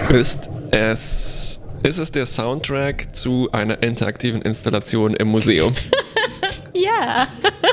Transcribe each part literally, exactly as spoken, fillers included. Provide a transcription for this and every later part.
Ist es, ist es der Soundtrack zu einer interaktiven Installation im Museum? Ja.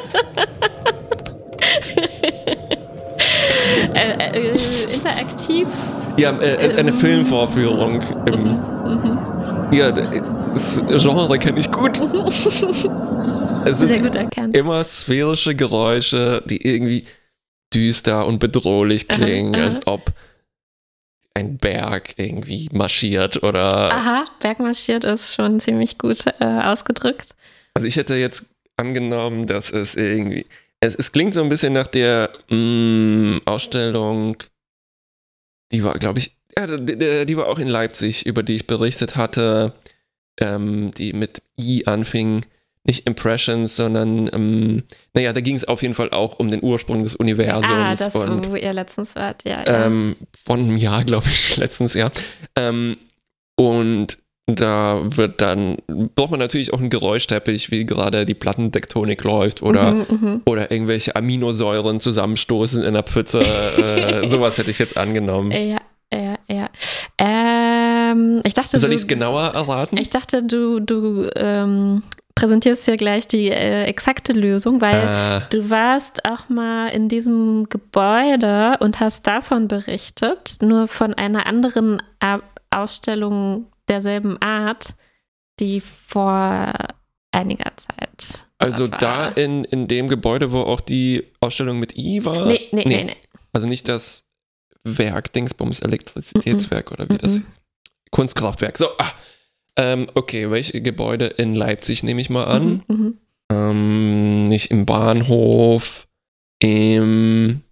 äh, äh, interaktiv. Ja, äh, eine ähm, Filmvorführung. Im, mhm, mhm. Ja, das Genre kenne ich gut. Es sind Sehr gut erkannt. immer sphärische Geräusche, die irgendwie düster und bedrohlich klingen, aha, aha. als ob ein Berg irgendwie marschiert oder... Aha, bergmarschiert ist schon ziemlich gut äh, ausgedrückt. Also ich hätte jetzt angenommen, dass es irgendwie... Es, es klingt so ein bisschen nach der mh, Ausstellung, die war, glaube ich, ja, die, die war auch in Leipzig, über die ich berichtet hatte, ähm, die mit I anfing. Nicht Impressions, sondern, ähm, naja, da ging es auf jeden Fall auch um den Ursprung des Universums. Ah, das, und, wo ihr letztens wart, ja. ja. Ähm, von einem Jahr, glaube ich, letztens Jahr. Ähm, und da wird dann, braucht man natürlich auch einen Geräuschteppich, wie gerade die Plattentektonik läuft oder, mhm, mhm. oder irgendwelche Aminosäuren zusammenstoßen in der Pfütze. äh, sowas hätte ich jetzt angenommen. Ja, ja, ja. Ähm, ich dachte, Soll du, ich es genauer erraten? Ich dachte, du, du ähm, präsentierst hier gleich die äh, exakte Lösung, weil äh, du warst auch mal in diesem Gebäude und hast davon berichtet, nur von einer anderen A- Ausstellung derselben Art, die vor einiger Zeit also dort da war. in, in dem Gebäude, wo auch die Ausstellung mit I war? Nee, nee, nee, nee. Also nicht das Werk, Dingsbums, Elektrizitätswerk mm-mm. oder wie das? Mm-mm. Kunstkraftwerk. So, ah. Ähm, okay, welche Gebäude in Leipzig nehme ich mal an? Mhm, mhm. Ähm, nicht im Bahnhof, im...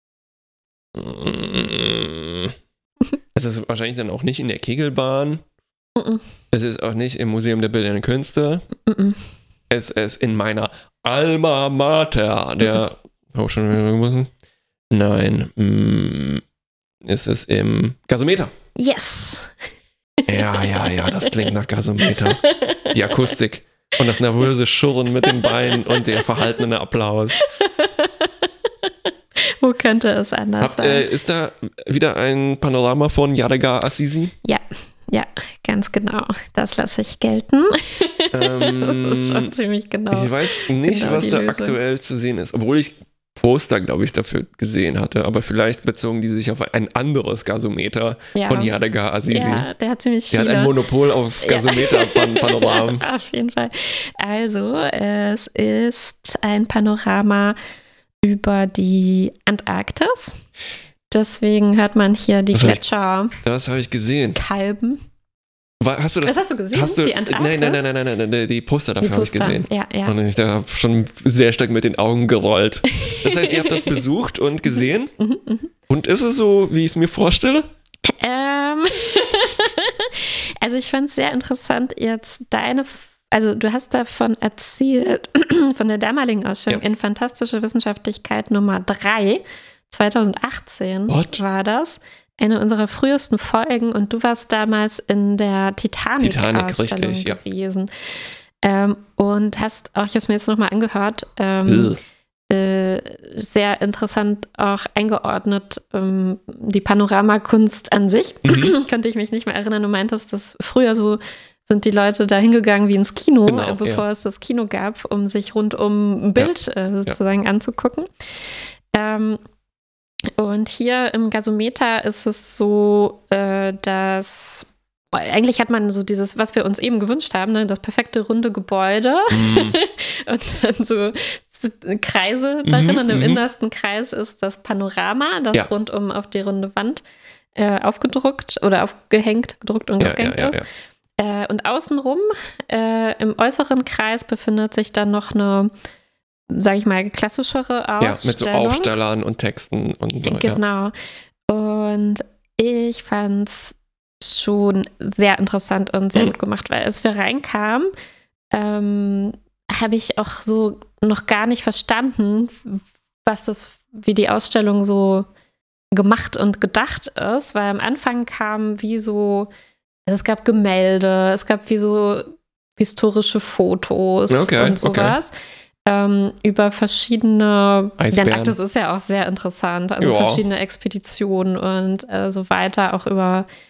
Mm, es ist wahrscheinlich dann auch nicht in der Kegelbahn. Mhm. Es ist auch nicht im Museum der Bildenden Künste. Mhm. Es ist in meiner Alma Mater, der Hochschule. Nein, mm, es ist im Gasometer. Yes! Ja, ja, ja, das klingt nach Gasometer. Die Akustik und das nervöse Schurren mit den Beinen und der verhaltene Applaus. Wo könnte es anders Habt, sein? äh, ist da wieder ein Panorama von Yadigar Assisi? Ja, ja, ganz genau. Das lasse ich gelten. Ähm, das ist schon ziemlich genau. Ich weiß nicht, genau was die da Lösung. aktuell zu sehen ist, obwohl ich Poster, glaube ich, dafür gesehen hatte, aber vielleicht bezogen die sich auf ein anderes Gasometer Ja. von Yadigar Assisi. Ja, der hat ziemlich Der viele. hat ein Monopol auf Gasometer-Panoramen. Ja, auf jeden Fall. Also, es ist ein Panorama über die Antarktis. Deswegen hört man hier die Das hab ich- Gletscher Das habe ich gesehen. kalben. War, hast du das? Das hast du gesehen? Hast du, die Antarktis? nein, nein, nein, nein, nein, nein, die Poster dafür Die habe ich Poster. gesehen. Ja, ja. Und ich habe schon sehr stark mit den Augen gerollt. Das heißt, ihr habt das besucht und gesehen? Mhm, mhm. Und ist es so, wie ich es mir vorstelle? Ähm, also ich fand es sehr interessant, jetzt deine, also du hast davon erzählt, von der damaligen Ausstellung Ja. in Fantastische Wissenschaftlichkeit Nummer drei, zweitausendachtzehn What? war das, eine unserer frühesten Folgen und du warst damals in der Titanic, Titanic-Ausstellung richtig, ja. gewesen. Ähm, und hast auch, ich habe es mir jetzt nochmal angehört, ähm, äh, sehr interessant auch eingeordnet, ähm, die Panoramakunst an sich. Mhm. Könnte ich mich nicht mehr erinnern. Du meintest, dass früher so sind die Leute da hingegangen wie ins Kino, Genau, äh, bevor ja. es das Kino gab, um sich rundum ein Bild äh, sozusagen anzugucken. Ähm, und hier im Gasometer ist es so, äh, dass eigentlich hat man so dieses, was wir uns eben gewünscht haben, ne, das perfekte runde Gebäude Mhm. und dann so Kreise darin Mhm, und im mhm. innersten Kreis ist das Panorama, das Ja. rundum auf die runde Wand äh, aufgedruckt oder aufgehängt, gedruckt und Ja, aufgehängt ja, ja, ist. Äh, und außenrum, äh, im äußeren Kreis, befindet sich dann noch eine, sage ich mal, klassischere Ja, Ausstellung. mit so Aufstellern und Texten und so. Ja. Genau. Und ich fand es schon sehr interessant und sehr Mhm. gut gemacht, weil als wir reinkamen, ähm, habe ich auch so noch gar nicht verstanden, was das, wie die Ausstellung so gemacht und gedacht ist, weil am Anfang kam wie so, es gab Gemälde, es gab wie so historische Fotos Okay, und sowas. Ähm, über verschiedene, die Eisbären. Antarktis ist ja auch sehr interessant, also Ja. verschiedene Expeditionen und äh, so weiter, auch über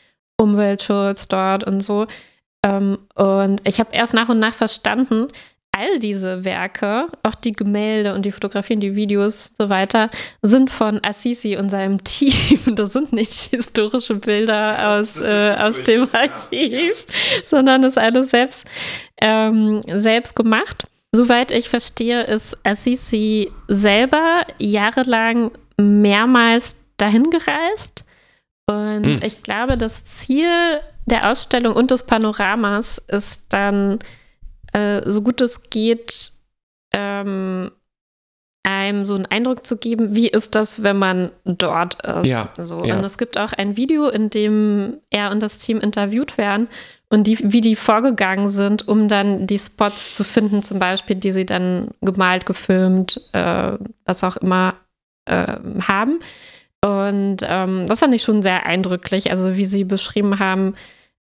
Umweltschutz dort und so. Ähm, und ich habe erst nach und nach verstanden, all diese Werke, auch die Gemälde und die Fotografien, die Videos und so weiter, sind von Assisi und seinem Team. Das sind nicht historische Bilder aus, äh, aus dem Archiv, sondern das ist alles selbst, ähm, selbst gemacht. Soweit ich verstehe, ist Assisi selber jahrelang mehrmals dahin gereist. Und hm. ich glaube, das Ziel der Ausstellung und des Panoramas ist dann, äh, so gut es geht, ähm, einem so einen Eindruck zu geben, wie ist das, wenn man dort ist. Ja, so. ja. Und es gibt auch ein Video, in dem er und das Team interviewt werden und die, wie die vorgegangen sind, um dann die Spots zu finden, zum Beispiel, die sie dann gemalt, gefilmt, äh, was auch immer äh, haben. Und ähm, das fand ich schon sehr eindrücklich, also wie sie beschrieben haben,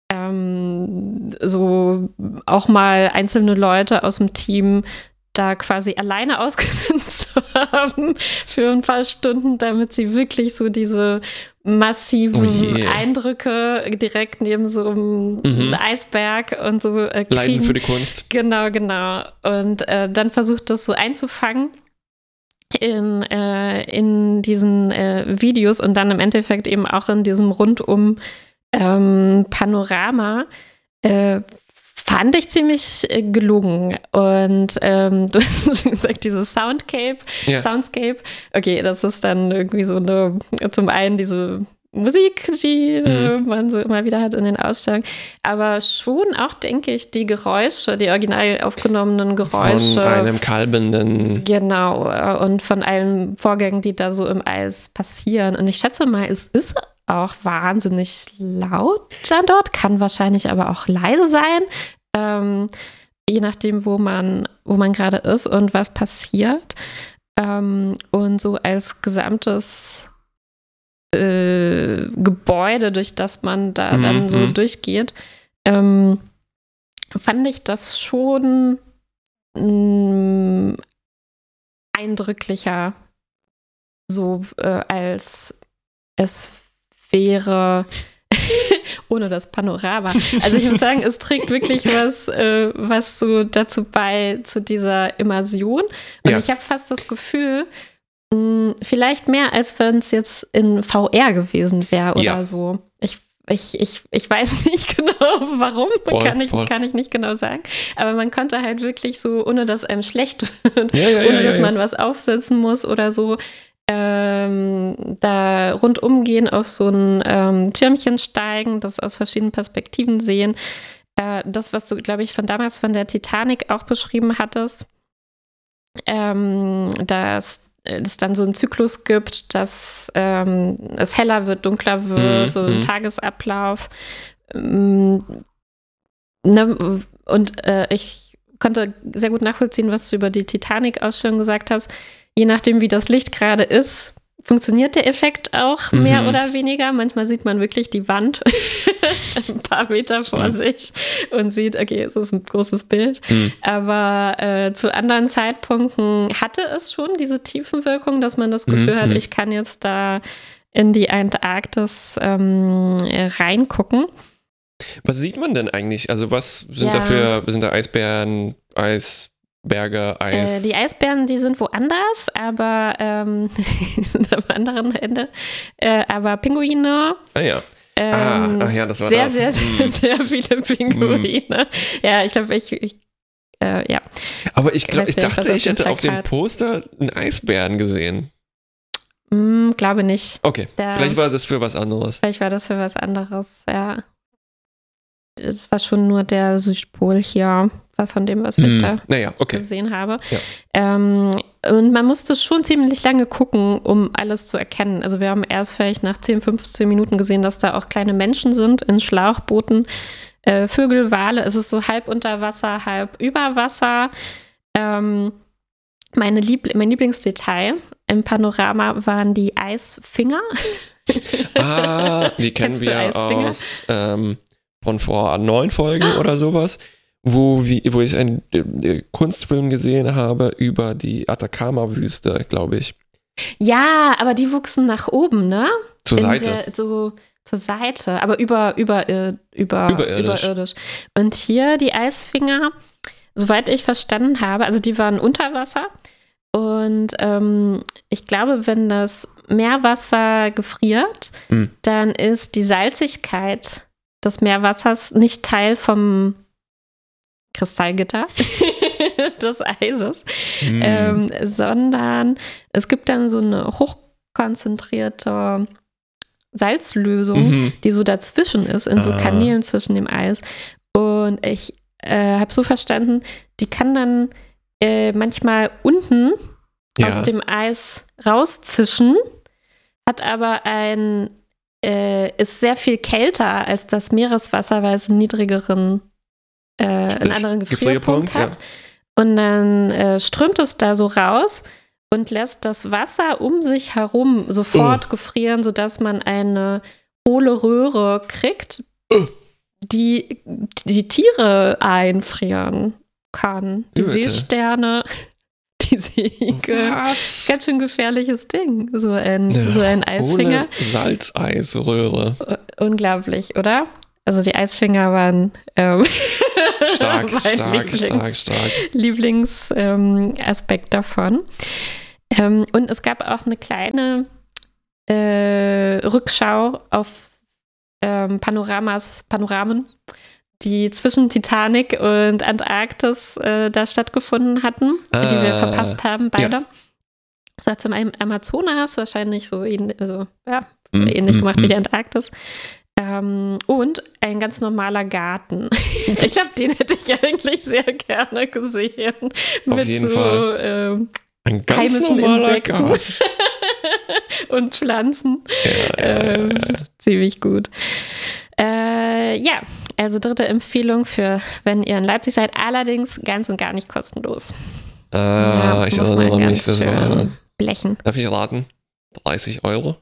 ähm, so auch mal einzelne Leute aus dem Team da quasi alleine ausgesetzt zu haben für ein paar Stunden, damit sie wirklich so diese massiven oh yeah. Eindrücke direkt neben so einem mhm. Eisberg und so äh, kriegen. Leiden für die Kunst. Genau, genau. Und äh, dann versucht das so einzufangen in, äh, in diesen äh, Videos und dann im Endeffekt eben auch in diesem rundum ähm, Panorama äh, fand ich ziemlich äh, gelungen. Und ähm, du hast schon gesagt, dieses Soundcape, ja. Soundscape, okay, das ist dann irgendwie so eine, zum einen diese Musik, die mhm. äh, man so immer wieder hat in den Ausstellungen, aber schon auch, denke ich, die Geräusche, die original aufgenommenen Geräusche. Von einem kalbenden. Genau, äh, und von allen Vorgängen, die da so im Eis passieren. Und ich schätze mal, es ist auch wahnsinnig laut dort, kann wahrscheinlich aber auch leise sein, ähm, je nachdem, wo man, wo man gerade ist und was passiert. Ähm, und so als gesamtes Äh, Gebäude, durch das man da mhm. dann so durchgeht, ähm, fand ich das schon mh, eindrücklicher, so äh, als es wäre ohne das Panorama. Also ich muss sagen, es trägt wirklich was, äh, was so dazu bei, zu dieser Immersion. Und ja. ich habe fast das Gefühl, vielleicht mehr, als wenn es jetzt in V R gewesen wäre oder ja. so. Ich, ich, ich, ich weiß nicht genau, warum, voll, kann, ich, kann ich nicht genau sagen. Aber man konnte halt wirklich so, ohne dass einem schlecht wird, ja, ja, ohne ja, dass ja. man was aufsetzen muss oder so, ähm, da rundum gehen, auf so ein ähm, Türmchen steigen, das aus verschiedenen Perspektiven sehen. Äh, das, was du, glaube ich, von damals von der Titanic auch beschrieben hattest, ähm, dass es dann so einen Zyklus gibt, dass ähm, es heller wird, dunkler wird, mm, so ein mm. Tagesablauf. Ähm, ne? Und äh, ich konnte sehr gut nachvollziehen, was du über die Titanic-Ausstellung gesagt hast. Je nachdem, wie das Licht gerade ist, funktioniert der Effekt auch mehr mhm. oder weniger. Manchmal sieht man wirklich die Wand ein paar Meter vor mhm. sich und sieht, okay, es ist ein großes Bild. Mhm. Aber äh, zu anderen Zeitpunkten hatte es schon diese Tiefenwirkung, dass man das Gefühl mhm. hat, ich kann jetzt da in die Antarktis ähm, reingucken. Was sieht man denn eigentlich? Also was sind ja. da für, sind da Eisbären, Eis... Berge, Eis. Äh, die Eisbären, die sind woanders, aber ähm, die sind am anderen Ende. Äh, aber Pinguine. Ah ja. Ähm, ah, ach ja, das war sehr, das. Sehr, sehr, mm. sehr viele Pinguine. Mm. Ja, ich glaube, ich, ich äh, ja. Aber ich glaube, ich dachte, ich hätte auf dem Poster einen Eisbären gesehen. Mm, glaube nicht. Okay, Der, vielleicht war das für was anderes. Vielleicht war das für was anderes, ja. Es war schon nur der Südpol hier, war von dem, was ich mm. da naja, okay. gesehen habe. Ja. Ähm, und man musste schon ziemlich lange gucken, um alles zu erkennen. Also wir haben erst vielleicht nach zehn, fünfzehn Minuten gesehen, dass da auch kleine Menschen sind in Schlauchbooten, äh, Vögel, Wale. Es ist so halb unter Wasser, halb über Wasser. Ähm, meine Liebl- mein Lieblingsdetail im Panorama waren die Eisfinger. Ah, die kennen wir aus... Ähm von vor neun Folgen ah. oder sowas, wo, wie, wo ich einen äh, Kunstfilm gesehen habe über die Atacama-Wüste, glaube ich. Ja, aber die wuchsen nach oben, ne? Zur In Seite. Der, so, zur Seite, aber über, über, über, Überirdisch. überirdisch. Und hier die Eisfinger, soweit ich verstanden habe, also die waren unter Wasser. Und ähm, ich glaube, wenn das Meerwasser gefriert, Mhm. dann ist die Salzigkeit des Meerwassers nicht Teil vom Kristallgitter des Eises, Mm. ähm, sondern es gibt dann so eine hochkonzentrierte Salzlösung, Mhm. die so dazwischen ist, in so Ah. Kanälen zwischen dem Eis. Und ich äh, habe so verstanden, die kann dann äh, manchmal unten Ja. aus dem Eis rauszischen, hat aber ein, äh, ist sehr viel kälter als das Meereswasser, weil es einen niedrigeren, äh, einen anderen Gefrierpunkt Gefrierpunkt, hat. Und dann äh, strömt es da so raus und lässt das Wasser um sich herum sofort Oh. gefrieren, sodass man eine hohle Röhre kriegt, Oh. die die Tiere einfrieren kann. Die Wie bitte? Seesterne, die Segel. Was? Ganz schön gefährliches Ding, so ein, Eine so ein Eisfinger. hohle Salzeisröhre. U- Unglaublich, oder? Also die Eisfinger waren ähm, Stark, mein stark, Lieblings, stark, stark. Lieblingsaspekt ähm, Aspekt davon. Ähm, und es gab auch eine kleine äh, Rückschau auf ähm, Panoramas, Panoramen, die zwischen Titanic und Antarktis äh, da stattgefunden hatten, Ah, die wir verpasst haben, beide. Das war zum einen Amazonas, wahrscheinlich so ähnlich, also, ja, Mm, ähnlich mm, gemacht mm. wie die Antarktis. Ähm, und ein ganz normaler Garten. Ich glaube, den hätte ich eigentlich sehr gerne gesehen. Auf mit jeden so Fall. ähm, Ein ganz heimischen normaler Insekten Garten. und Pflanzen. Ja, ja, Ähm, ja. ziemlich gut. Äh, ja, also dritte Empfehlung für, wenn ihr in Leipzig seid, allerdings ganz und gar nicht kostenlos. Ah, ich muss man erinnere mich, ganz das war. schön blechen. Darf ich raten? dreißig Euro?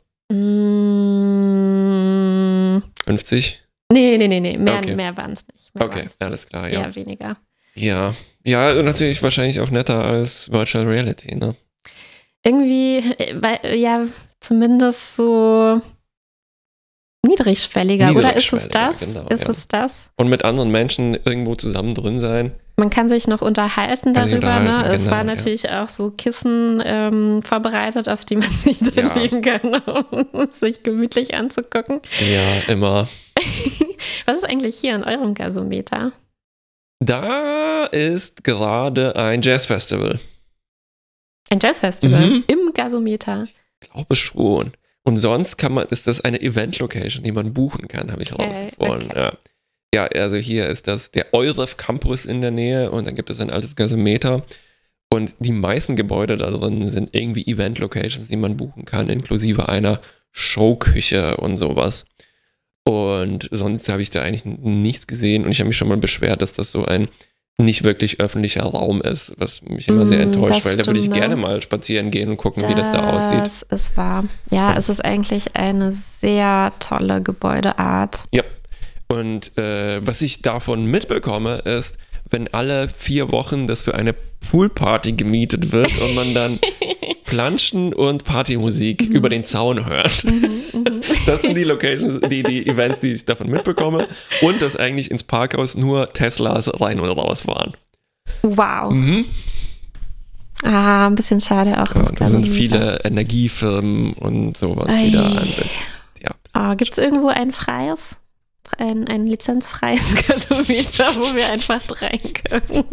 Mm, fünfzig? nee, nee, nee, nee, mehr, Okay. mehr waren es nicht. Mehr Okay, waren's alles klar, nicht. ja. Eher weniger. Ja. Ja, und natürlich wahrscheinlich auch netter als Virtual Reality, ne? Irgendwie, äh, weil, ja, zumindest so niedrigschwelliger, oder ist es Niedrigschwelliger, das? genau, ist ja. es das? Und mit anderen Menschen irgendwo zusammen drin sein. Man kann sich noch unterhalten Kann sich darüber. Ne? unterhalten, Es genau, war ja. natürlich auch so Kissen ähm, vorbereitet, auf die man sich dann Ja. legen kann, um sich gemütlich anzugucken. Ja, immer. Was ist eigentlich hier an eurem Gasometer? Da ist gerade ein Jazzfestival. Ein Jazzfestival Mhm. im Gasometer. Glaube schon. Und sonst kann man, ist das eine Event-Location, die man buchen kann, habe ich Okay, rausgefunden. okay. Ja. ja, also hier ist das der Euref Campus in der Nähe und dann gibt es ein altes Gasometer. Und die meisten Gebäude da drin sind irgendwie Event-Locations, die man buchen kann, inklusive einer Showküche und sowas. Und sonst habe ich da eigentlich n- nichts gesehen und ich habe mich schon mal beschwert, dass das so ein nicht wirklich öffentlicher Raum ist, was mich immer sehr Mm, enttäuscht, das weil da würde ich stimmt, ne? gerne mal spazieren gehen und gucken, wie das da aussieht. Das ist wahr. Ja, Ja. es ist eigentlich eine sehr tolle Gebäudeart. Ja. Und äh, was ich davon mitbekomme, ist, wenn alle vier Wochen das für eine Poolparty gemietet wird und man dann Planschen und Partymusik über den Zaun hört. Das sind die Locations, die, die Events, die ich davon mitbekomme. Und dass eigentlich ins Parkhaus nur Teslas rein und raus fahren. Wow. Mhm. Ah, ein bisschen schade auch. Ja, ums und da sind Gasometer. viele Energiefirmen und sowas, die da Ei. ansetzen. Ja. Ah, gibt es irgendwo ein freies, ein, ein lizenzfreies Gasometer, wo wir einfach rein können?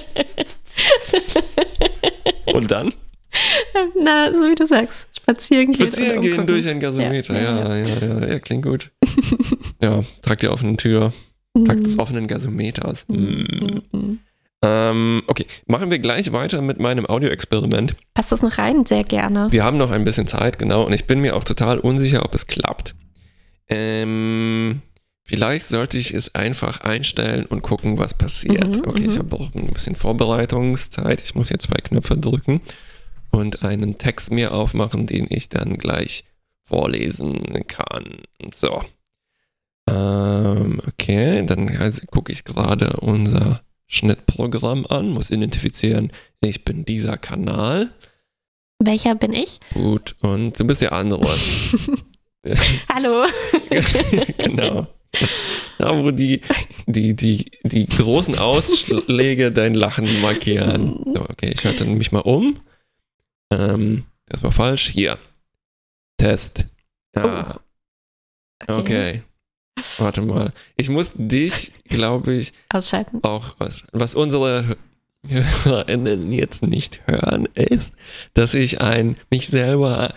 Und dann Na, so wie du sagst, spazieren gehen. spazieren und gehen umgucken. durch ein Gasometer. Ja, Ja, ja, ja, ja, ja, klingt gut. Ja, Tag der offenen Tür. Tag des offenen Gasometers. Mm. Mhm. Ähm, okay, machen wir gleich weiter mit meinem Audioexperiment. Passt das noch rein? Sehr gerne. Wir haben noch ein bisschen Zeit, genau, und ich bin mir auch total unsicher, ob es klappt. Ähm, vielleicht sollte ich es einfach einstellen und gucken, was passiert. Mhm, okay, ich mhm. habe auch ein bisschen Vorbereitungszeit. Ich muss jetzt zwei Knöpfe drücken und einen Text mir aufmachen, den ich dann gleich vorlesen kann. So. Ähm, okay, dann also, gucke ich gerade unser Schnittprogramm an, muss identifizieren, ich bin dieser Kanal. Welcher bin ich? Gut, und du bist der andere. Hallo. Genau. Da, wo die, die, die, die großen Ausschläge dein Lachen markieren. So, okay, ich schalte mich mal um. Ähm, das war falsch. Hier. Test. Ja. Oh. Okay. Okay. Warte mal. Ich muss dich, glaube ich, ausschalten. Auch was, was unsere HörerInnen jetzt nicht hören, ist, dass ich ein mich selber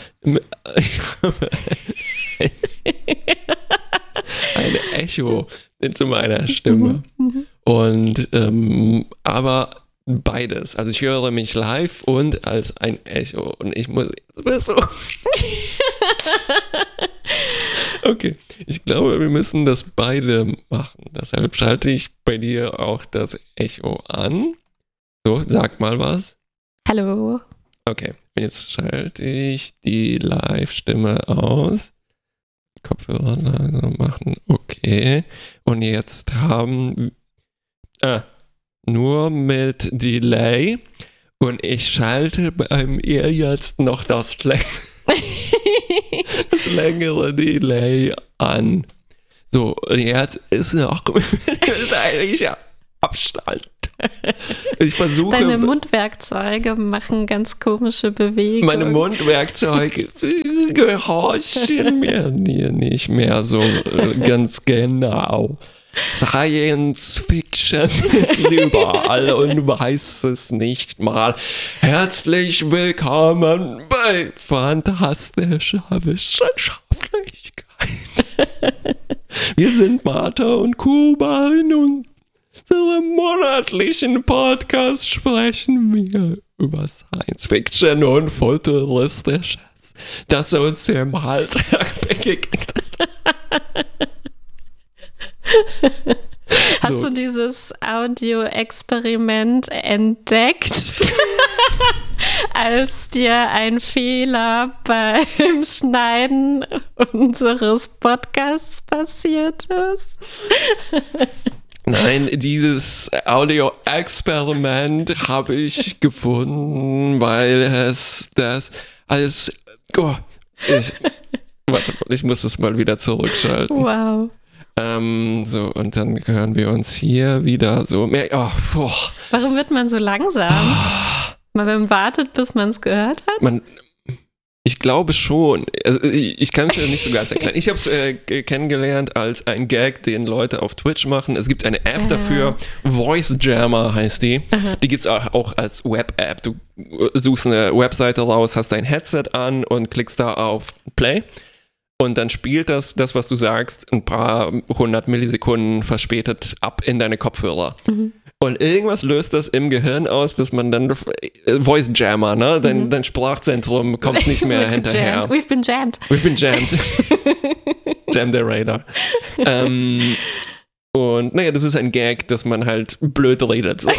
ein Echo zu meiner Stimme. Und ähm, aber beides. Also ich höre mich live und als ein Echo. Und ich muss so. Okay, ich glaube, wir müssen das beide machen. Deshalb schalte ich bei dir auch das Echo an. So, sag mal was. Hallo. Okay, jetzt schalte ich die Live-Stimme aus. Kopfhörer langsam machen. Okay. Und jetzt haben äh, nur mit Delay. Und ich schalte bei mir jetzt noch das, Lä- das längere Delay an. So, und jetzt ist noch ein Abstand. Ich versuche. Deine Mundwerkzeuge machen ganz komische Bewegungen. Meine Mundwerkzeuge gehorchen mir nicht mehr so ganz genau. Science Fiction ist überall und du weißt es nicht mal. Herzlich willkommen bei Fantastischer Wissenschaftlichkeit. Wir sind Martha und Kuba in unserem monatlichen Podcast sprechen wir über Science Fiction und Futuristisches, das uns im Alltag begegnet. Hast So. du dieses Audio-Experiment entdeckt, als dir ein Fehler beim Schneiden unseres Podcasts passiert ist? Nein, dieses Audio-Experiment habe ich gefunden, weil es das als... Oh, ich, warte mal, ich muss das mal wieder zurückschalten. Wow. Ähm, so, und dann hören wir uns hier wieder so mehr. Oh, boah. Warum wird man so langsam? Weil man wartet, bis man es gehört hat? Man, ich glaube schon. Also, ich, ich kann es mir nicht so ganz erklären. Ich habe es äh, kennengelernt als ein Gag, den Leute auf Twitch machen. Es gibt eine App Ah. dafür. Voice Jammer heißt die. Aha. Die gibt es auch, auch als Web-App. Du suchst eine Webseite raus, hast dein Headset an und klickst da auf Play. Und dann spielt das, das, was du sagst, ein paar hundert Millisekunden verspätet ab in deine Kopfhörer. Mhm. Und irgendwas löst das im Gehirn aus, dass man dann äh, Voice Jammer, ne? Dein, Mhm. dein Sprachzentrum kommt nicht mehr Wird hinterher. gejammt. We've been jammed. We've been jammed. Jam der Radar. ähm, und naja, das ist ein Gag, dass man halt blöd redet. So.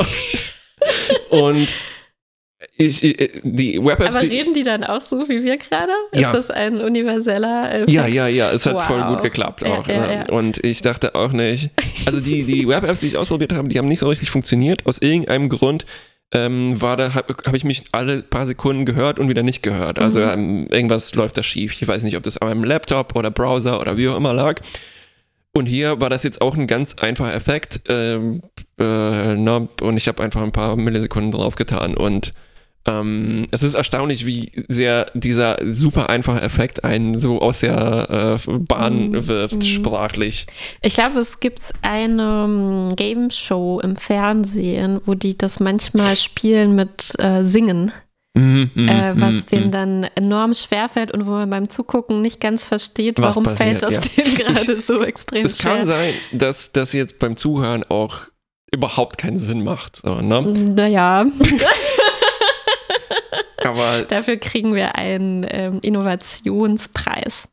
Und ich, ich, die Web-Apps, Aber die, reden die dann auch so wie wir gerade? Ja. Ist das ein universeller Effekt? Ja, ja, ja, es hat Wow. voll gut geklappt Ja, auch. ja, ne? ja. Und ich dachte auch nicht, also die, die Web-Apps, die ich ausprobiert habe, die haben nicht so richtig funktioniert. Aus irgendeinem Grund ähm, war da, habe hab ich mich alle paar Sekunden gehört und wieder nicht gehört. Also Mhm. ähm, irgendwas läuft da schief. Ich weiß nicht, ob das an meinem Laptop oder Browser oder wie auch immer lag. Und hier war das jetzt auch ein ganz einfacher Effekt. Ähm, äh, ne? Und ich habe einfach ein paar Millisekunden drauf getan und Ähm, es ist erstaunlich, wie sehr dieser super einfache Effekt einen so aus der äh, Bahn Mm, wirft, mm. sprachlich. Ich glaube, es gibt eine um, Game Show im Fernsehen, wo die das manchmal spielen mit äh, Singen, Mm, mm, äh, was mm, denen mm. dann enorm schwerfällt und wo man beim Zugucken nicht ganz versteht, Was warum passiert, fällt das ja. denen gerade so extrem Es schwer. kann sein, dass das jetzt beim Zuhören auch überhaupt keinen Sinn macht. So, ne? Naja, Aber dafür kriegen wir einen ähm, Innovationspreis.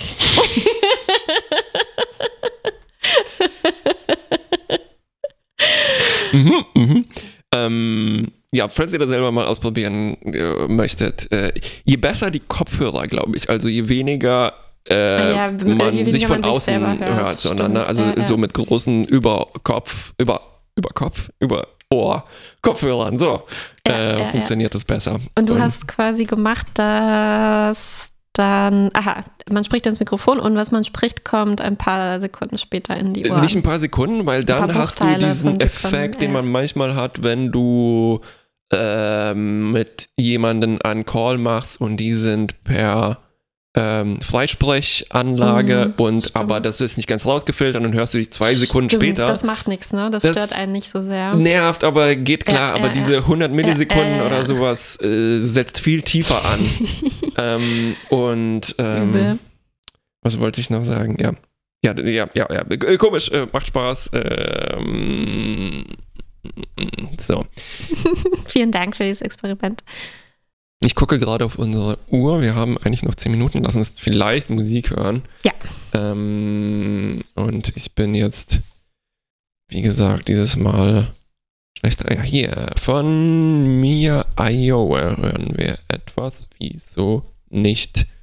mhm, mhm. Ähm, ja, falls ihr das selber mal ausprobieren äh, möchtet, äh, je besser die Kopfhörer, glaube ich, also je weniger äh, Ah ja, je man weniger sich von man sich außen selber hört, hört, sondern ne, stimmt. also Ja, ja. so mit großen Überkopf, über, Überkopf, über Ohr, Kopfhörern, so Ja, äh, ja, funktioniert das besser. Und du hast quasi gemacht, dass dann, aha, man spricht ins Mikrofon und was man spricht, kommt ein paar Sekunden später in die Ohren. Nicht ein paar Sekunden, weil dann hast du diesen Effekt, den man manchmal hat, wenn du ähm, mit jemandem einen Call machst und die sind per ähm, Freisprechanlage mhm, und stimmt. aber das ist nicht ganz rausgefiltert und dann hörst du dich zwei Sekunden stimmt, später. Das macht nichts, ne? Das, das stört einen nicht so sehr. Nervt, aber geht klar. Ja, aber ja, diese ja. hundert Millisekunden ja, ja, oder sowas äh, setzt viel tiefer an. ähm, und ähm, was wollte ich noch sagen? Ja. Ja, ja, ja, ja. Komisch, äh, macht Spaß. Ähm, so. Vielen Dank für dieses Experiment. Ich gucke gerade auf unsere Uhr. Wir haben eigentlich noch zehn Minuten. Lass uns vielleicht Musik hören. Ja. Ähm, und ich bin jetzt, wie gesagt, dieses Mal schlechter. Ja, hier. Von Mia Iowa hören wir etwas. Wieso nicht?